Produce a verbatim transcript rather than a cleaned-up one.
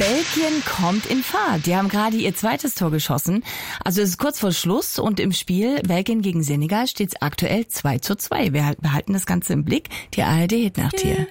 Belgien kommt in Fahrt. Die haben gerade ihr zweites Tor geschossen. Also es ist kurz vor Schluss und im Spiel Belgien gegen Senegal steht es aktuell zwei zu zwei. Wir behalten das Ganze im Blick. Die A R D Hit Nacht hier.